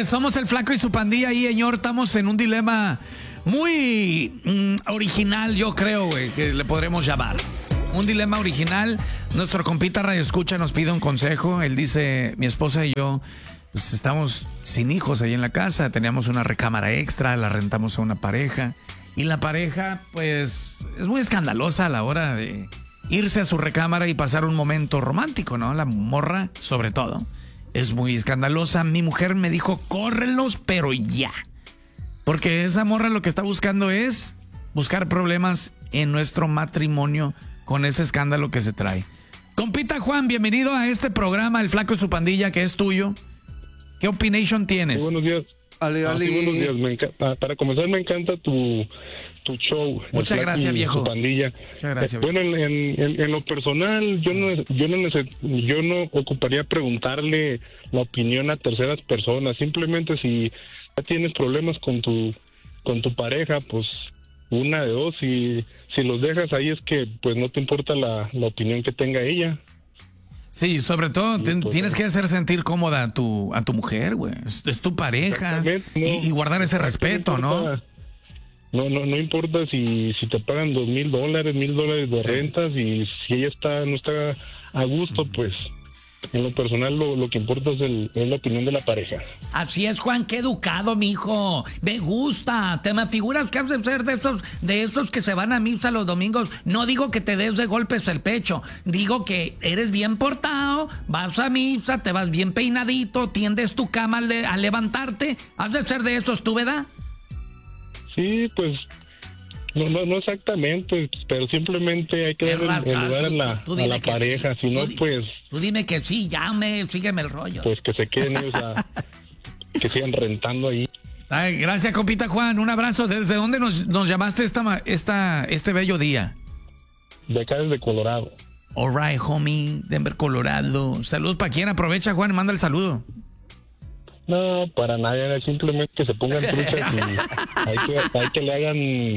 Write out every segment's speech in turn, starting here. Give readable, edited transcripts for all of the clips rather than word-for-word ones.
Somos el Flaco y su pandilla y señor, estamos en un dilema muy original, yo creo, güey, que le podremos llamar. Un dilema original. Nuestro compita Radio Escucha nos pide un consejo. Él dice, mi esposa y yo, pues estamos sin hijos ahí en la casa. Teníamos una recámara extra, la rentamos a una pareja. Y la pareja, pues, es muy escandalosa a la hora de irse a su recámara y pasar un momento romántico, ¿no? La morra, sobre todo, es muy escandalosa. Mi mujer me dijo, córrelos, pero ya. Porque esa morra lo que está buscando es buscar problemas en nuestro matrimonio con ese escándalo que se trae. Compita Juan, bienvenido a este programa, El Flaco y su pandilla, que es tuyo. ¿Qué opinión tienes? Muy buenos días. Sí, buenos días. Para comenzar, me encanta tu show. Muchas gracias, viejo. Tu pandilla. Muchas gracias. Bueno, en lo personal, yo no ocuparía preguntarle la opinión a terceras personas. Simplemente si ya tienes problemas con tu pareja, pues una de dos. Si los dejas ahí es que pues no te importa la opinión que tenga ella. Sí, sobre todo tienes que hacer sentir cómoda a tu mujer, güey. Es tu pareja. Y guardar ese respeto, ¿no? No importa si te pagan $2,000, $1,000 de rentas, y si ella no está a gusto, pues en lo personal lo que importa es la opinión de la pareja. Así es, Juan, qué educado, mijo. Me gusta. Te me figuras que has de ser de esos que se van a misa los domingos. No digo que te des de golpes el pecho. Digo que eres bien portado, vas a misa, te vas bien peinadito, tiendes tu cama a levantarte. Has de ser de esos, ¿tú, verdad? Sí, pues no exactamente, pero simplemente hay que darle el lugar a la pareja, si no, pues... Tú dime que sí, sígueme el rollo. Pues que se queden ellos que sigan rentando ahí. Ay, gracias, compita Juan, un abrazo. ¿Desde dónde nos llamaste este bello día? De acá, desde Colorado. All right, homie, Denver, Colorado. Saludos para quien. Aprovecha, Juan, manda el saludo. No, para nadie, simplemente que se pongan truchas y hay que le hagan,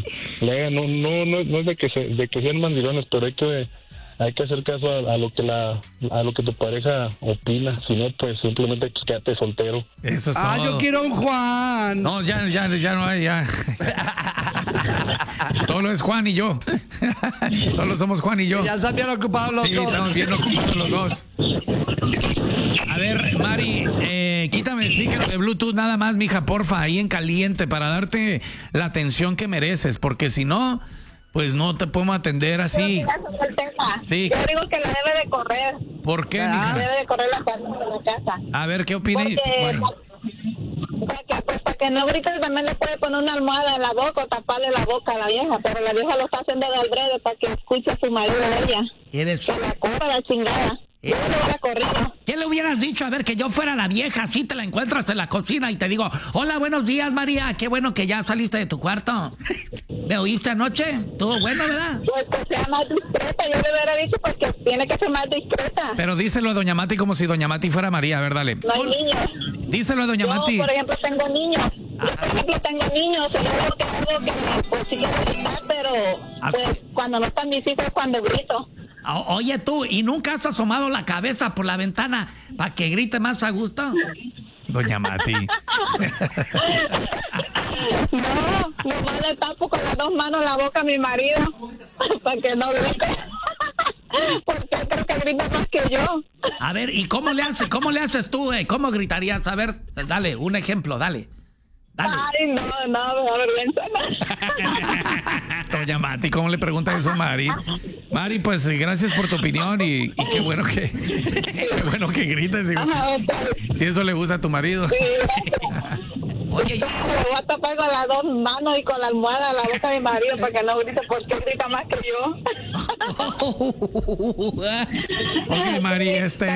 no es de que sean mandilones, pero hay que hacer caso a lo que tu pareja opina, si no, pues simplemente quédate soltero. Eso es todo. Yo quiero un Juan. No, ya no hay, ya. Solo es Juan y yo. Solo somos Juan y yo. Ya están bien ocupados los dos. Sí, estamos bien ocupados los dos. A ver, Mari, quítame el speaker de Bluetooth nada más, mija, porfa, ahí en caliente, para darte la atención que mereces, porque si no, pues no te podemos atender así. Sí. Yo digo que la debe de correr. ¿Por qué, mija? Debe de correr la casa. A ver, ¿qué opinas? Bueno. Para que no grites, también le puede poner una almohada en la boca o taparle la boca a la vieja, pero la vieja lo está haciendo de alrededor para que escuche a su marido de ella. ¿Eres? Que la corra la chingada. Yo le hubiera corrido. ¿Qué le hubieras dicho? A ver, que yo fuera la vieja, así te la encuentras en la cocina y te digo, hola, buenos días, María, qué bueno que ya saliste de tu cuarto. ¿Me oíste anoche? ¿Todo bueno, verdad? Pues que sea más discreta, yo le hubiera dicho porque tiene que ser más discreta. Pero díselo a doña Mati como si doña Mati fuera María, a ver, dale. No hay niños. Díselo a doña Mati. Yo, por ejemplo, tengo niños. Yo veo que algo que pues sí quiero gritar, pero pues cuando no están mis hijos, cuando grito. Oye tú, ¿y nunca has asomado la cabeza por la ventana para que grite más a gusto? Doña Mati. No le tapo con las dos manos la boca a mi marido para que no grite. Porque creo que grita más que yo. A ver, ¿y cómo le haces tú? ¿Cómo gritarías? A ver, dale, un ejemplo, dale. Ay, no, me da vergüenza. Doña Mati, ¿cómo le pregunta eso a Mari? Mari, pues gracias por tu opinión y qué bueno que grites. Si eso le gusta a tu marido. Sí, oye, yo le voy a tapar con las dos manos y con la almohada la boca de mi marido para que no grite, porque grita más que yo. Ok, Mari,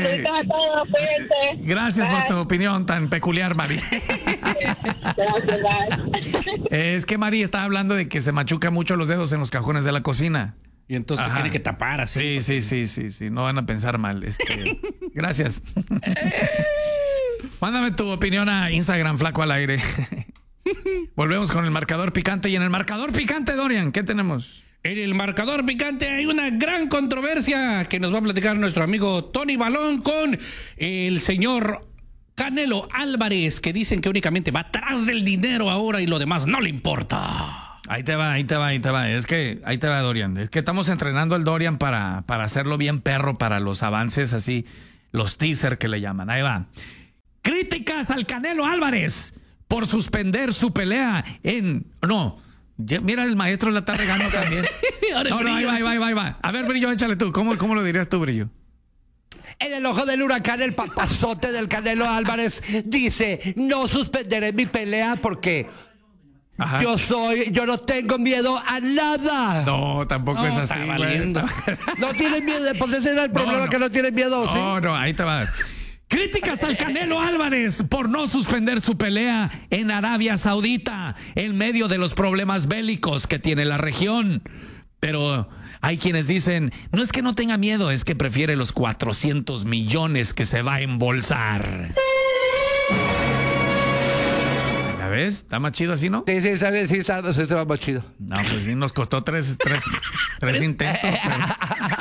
gracias por tu opinión tan peculiar, Mari. Gracias, bye. Es que Mari está hablando de que se machuca mucho los dedos en los cajones de la cocina. Y entonces tiene que tapar así. Sí. No van a pensar mal. Gracias. Mándame tu opinión a Instagram, Flaco al Aire. Volvemos con el marcador picante. Y en el marcador picante, Dorian, ¿qué tenemos? En el marcador picante hay una gran controversia que nos va a platicar nuestro amigo Tony Balón con el señor Canelo Álvarez, que dicen que únicamente va atrás del dinero ahora y lo demás no le importa. Ahí te va. Es que, ahí te va, Dorian. Es que estamos entrenando al Dorian para hacerlo bien perro para los avances así, los teaser que le llaman. Ahí va. Críticas al Canelo Álvarez por suspender su pelea mira, el maestro la está regando también. Ahí va. A ver, Brillo, échale tú. ¿Cómo lo dirías tú, Brillo? En el ojo del huracán, el papazote del Canelo Álvarez dice: no suspenderé mi pelea porque Ajá. yo no tengo miedo a nada. No, tampoco es así, güey. No tienes miedo, pues ese era el problema, que no tienes miedo, ¿sí? No, ahí te va. Críticas al Canelo Álvarez por no suspender su pelea en Arabia Saudita en medio de los problemas bélicos que tiene la región. Pero hay quienes dicen, no es que no tenga miedo, es que prefiere los 400 millones que se va a embolsar. ¿Ya ves? ¿Está más chido así, no? Sí, está bien, sí, está más chido. No, pues sí, nos costó tres intentos. Pero...